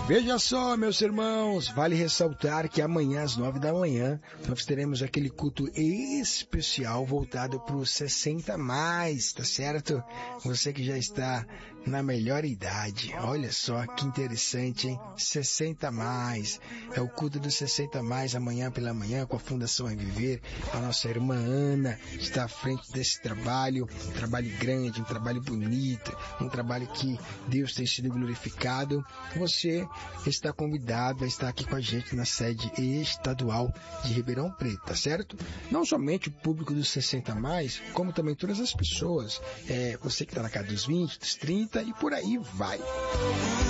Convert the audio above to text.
Veja só, meus irmãos, vale ressaltar que amanhã às 9 da manhã nós teremos aquele culto especial voltado para os 60 mais, tá certo? Você que já está na melhor idade, olha só que interessante, hein? 60 mais, é o culto dos 60 mais amanhã pela manhã com a Fundação Reviver. A nossa irmã Ana está à frente desse trabalho, um trabalho grande, um trabalho bonito, um trabalho que Deus tem sido glorificado. Você está convidado a estar aqui com a gente na sede estadual de Ribeirão Preto, tá certo? Não somente o público dos 60 mais, como também todas as pessoas, você que está na casa dos 20, dos 30 e por aí vai.